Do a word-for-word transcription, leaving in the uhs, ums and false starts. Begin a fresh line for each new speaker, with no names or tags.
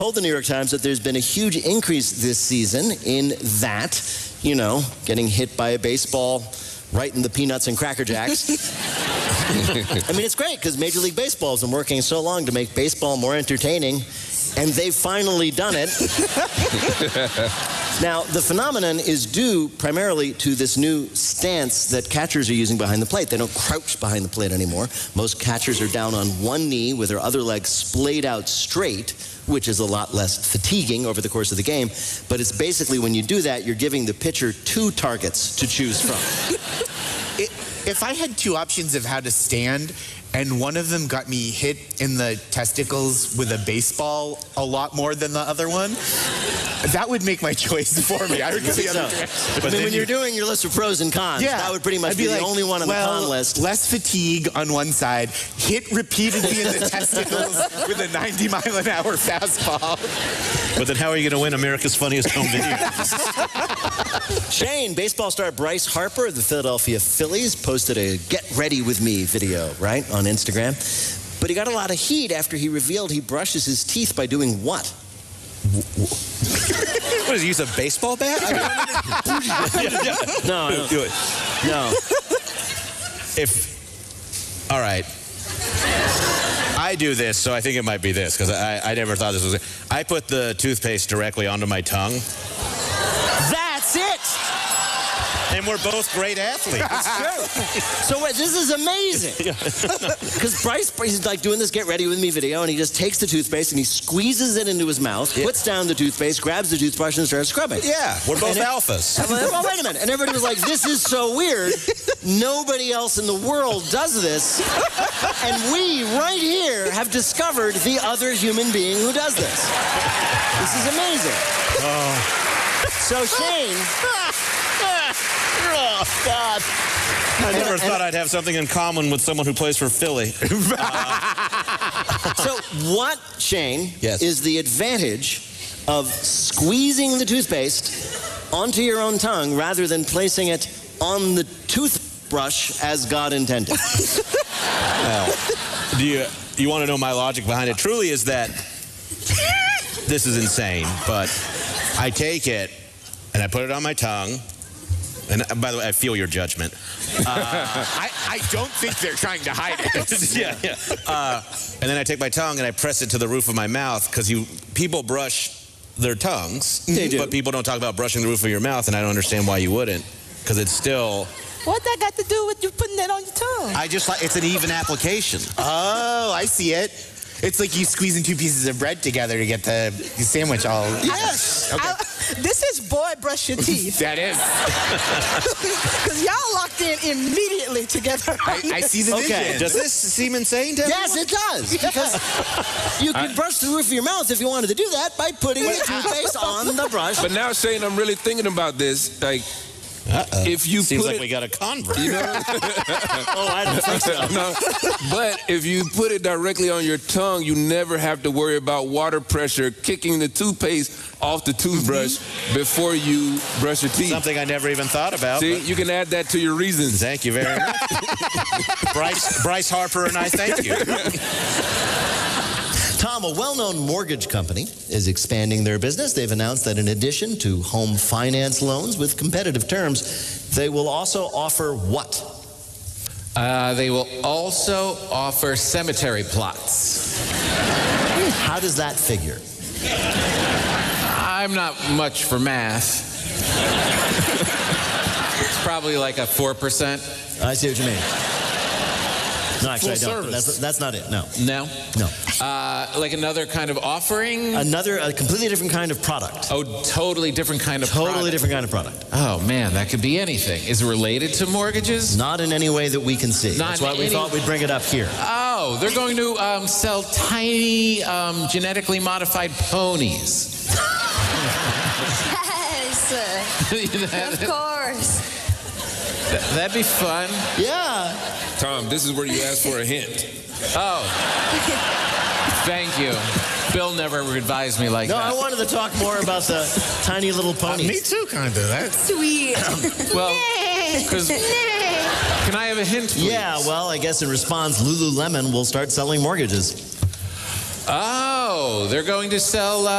told the New York Times that there's been a huge increase this season in that, you know, getting hit by a baseball right in the peanuts and Cracker Jacks. I mean, it's great because Major League Baseball has been working so long to make baseball more entertaining, and they've finally done it. Now, the phenomenon is due primarily to this new stance that catchers are using behind the plate. They don't crouch behind the plate anymore. Most catchers are down on one knee with their other leg splayed out straight, which is a lot less fatiguing over the course of the game. But it's basically when you do that, you're giving the pitcher two targets to choose from.
It, if I had two options of how to stand, and one of them got me hit in the testicles with a baseball a lot more than the other one, that would make my choice for me. I would go the other direction.
But I mean, when you're doing your list of pros and cons,
yeah,
that would pretty much
I'd
be,
be
the
like,
only one on
well,
the con list.
Less fatigue on one side, hit repeatedly in the testicles with a ninety mile an hour fastball.
But then how are you going to win America's Funniest Home Video?
Shane, baseball star Bryce Harper of the Philadelphia Phillies posted a Get Ready With Me video, right, on Instagram. But he got a lot of heat after he revealed he brushes his teeth by doing what?
What, does he use a baseball bat?
yeah, yeah. No, no.
Do it.
No.
If, all right. I do this, so I think it might be this, because I, I never thought this was... I put the toothpaste directly onto my tongue.
That's it!
And we're both great athletes.
It's true. So wait, this is amazing. Because Bryce, Bryce is like doing this Get Ready With Me video, and he just takes the toothpaste and he squeezes it into his mouth, yeah. puts down the toothpaste, grabs the toothbrush, and starts scrubbing.
Yeah, we're both
and
alphas.
It, well, wait a minute. And everybody was like, this is so weird. Nobody else in the world does this. And we, right here, have discovered the other human being who does this. This is amazing.
Oh.
So Shane... Oh, God.
I never and, thought and, I'd have something in common with someone who plays for Philly.
uh, so what, Shane,
yes.
is the advantage of squeezing the toothpaste onto your own tongue rather than placing it on the toothbrush as God intended?
Well, do you, you want to know my logic behind it? Truly is that this is insane, but I take it and I put it on my tongue. And by the way, I feel your judgment. Uh,
I, I don't think they're trying to hide it.
yeah, yeah. Uh, and then I take my tongue and I press it to the roof of my mouth, because you people brush their tongues,
they do.
But people don't talk about brushing the roof of your mouth, and I don't understand why you wouldn't, because it's still...
What that got to do with you putting that on your tongue?
I just like, it's an even application.
Oh, I see it. It's like you squeezing two pieces of bread together to get the sandwich all...
Yes.
Okay.
I, this is boy brush your teeth.
That is.
Because y'all locked in immediately together.
I, I see the
okay.
vision.
Does this seem insane to
Yes,
everyone?
it does. Because you can brush the roof of your mouth if you wanted to do that by putting the toothpaste on the brush.
But now, Shane, I'm really thinking about this. Like,
Uh-oh.
if you
Seems
put
like
it,
we got a convert.
You know?
Oh, I don't think so.
No, but if you put it directly on your tongue, you never have to worry about water pressure kicking the toothpaste off the toothbrush mm-hmm. before you brush your teeth.
Something I never even thought about.
See, you can add that to your reasons.
Thank you very much. Bryce, Bryce Harper and I thank you.
Tom, a well-known mortgage company is expanding their business. They've announced that in addition to home finance loans with competitive terms, they will also offer what?
Uh, they will also offer cemetery plots.
How does that figure?
I'm not much for math. It's probably like a four percent.
I see what you mean. No, actually,
Full
I don't.
service.
That's, that's not it. No.
No?
No.
Uh, like another kind of offering?
Another, a completely different kind of product.
Oh, totally different kind of
totally
product.
Totally different kind of product.
Oh, man, that could be anything. Is it related to mortgages?
Not in any way that we can see.
Not
That's why we
any...
thought we'd bring it up here.
Oh, they're going to um, sell tiny, um, genetically modified ponies.
Yes. Of course.
That'd be fun.
Yeah.
Tom, this is where you ask for a hint.
Oh. Thank you. Bill never advised me like
no,
that.
No, I wanted to talk more about the tiny little ponies.
Uh, me too, kind of. That's
sweet.
Well, because... Can I have a hint, please?
Yeah, well, I guess in response, Lululemon will start selling mortgages.
Oh. Oh, they're going to sell. Uh,